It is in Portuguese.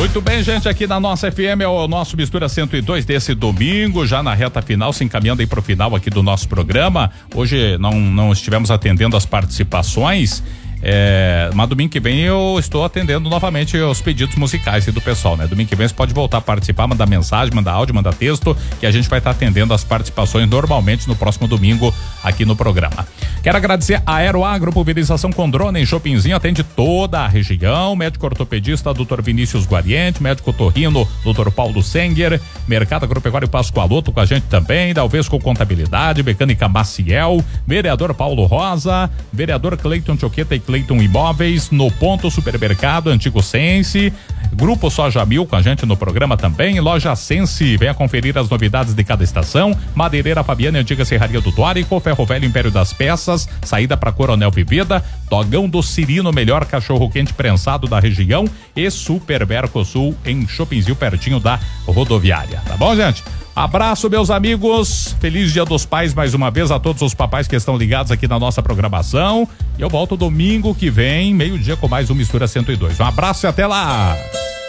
Muito bem, gente, aqui na nossa FM é o nosso Mistura 102 desse domingo, já na reta final, se encaminhando aí pro final aqui do nosso programa. Hoje não estivemos atendendo as participações, mas domingo que vem eu estou atendendo novamente os pedidos musicais do pessoal, né? Domingo que vem você pode voltar a participar, mandar mensagem, mandar áudio, mandar texto, que a gente vai estar atendendo as participações normalmente no próximo domingo aqui no programa. Quero agradecer a Aeroagro, pulverização com drone em Chopinzinho, atende toda a região, médico ortopedista Dr. Vinícius Guariente, médico torrino Dr. Paulo Senger, Mercado Agropecuário Pascoaloto com a gente também, Dalvesco Contabilidade, Mecânica Maciel, vereador Paulo Rosa, vereador Cleiton Choqueta e Cleiton Imóveis, no Ponto Supermercado Antigo Sense, Grupo Soja Mil com a gente no programa também, Loja Sense, venha conferir as novidades de cada estação, Madeireira Fabiana, Antiga Serraria do Tórico, Ferro Velho Império das Peças, saída para Coronel Vivida, Dogão do Cirino, melhor cachorro quente prensado da região, e Super Mercosul em Chopinzinho, pertinho da rodoviária. Tá bom, gente? Abraço, meus amigos, feliz Dia dos Pais mais uma vez a todos os papais que estão ligados aqui na nossa programação, e eu volto domingo que vem, meio-dia, com mais um Mistura 102. Um abraço e até lá!